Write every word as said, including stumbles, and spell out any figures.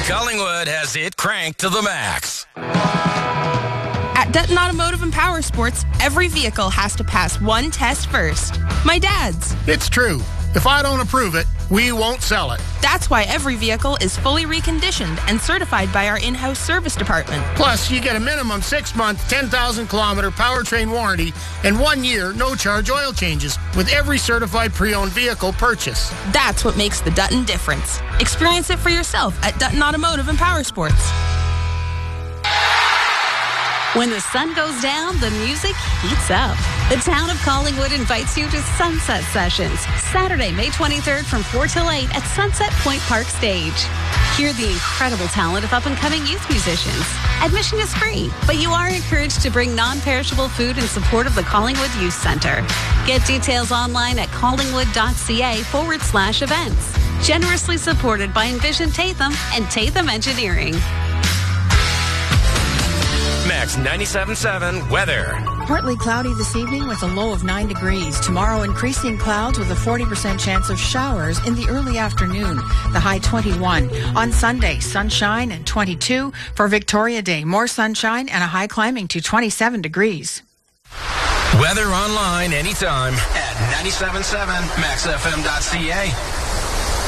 Collingwood has it cranked to the max. At Dutton Automotive and Power Sports, every vehicle has to pass one test first. My dad's. It's true. If I don't approve it, we won't sell it. That's why every vehicle is fully reconditioned and certified by our in-house service department. Plus, you get a minimum six-month, ten thousand kilometer powertrain warranty and one year no-charge oil changes with every certified pre-owned vehicle purchase. That's what makes the Dutton difference. Experience it for yourself at Dutton Automotive and Power Sports. When the sun goes down, the music heats up. The town of Collingwood invites you to Sunset Sessions, Saturday, May twenty-third from four till eight at Sunset Point Park Stage. Hear the incredible talent of up-and-coming youth musicians. Admission is free, but you are encouraged to bring non-perishable food in support of the Collingwood Youth Centre. Get details online at collingwood.ca forward slash events. Generously supported by Envision Tatham and Tatham Engineering. Max ninety-seven point seven weather. Partly cloudy this evening with a low of nine degrees. Tomorrow, increasing clouds with a forty percent chance of showers in the early afternoon. The high twenty-one. On Sunday, sunshine and twenty-two. For Victoria Day, more sunshine and a high climbing to twenty-seven degrees. Weather online anytime at ninety-seven point seven max f m dot c a.